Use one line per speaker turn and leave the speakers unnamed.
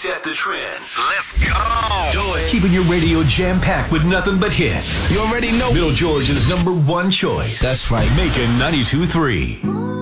set the trends.
Let's go. Do it.
Keeping your radio jam-packed with nothing but hits.
You already know.
Middle Georgia's #1 choice.
That's right.
Macon 92.3.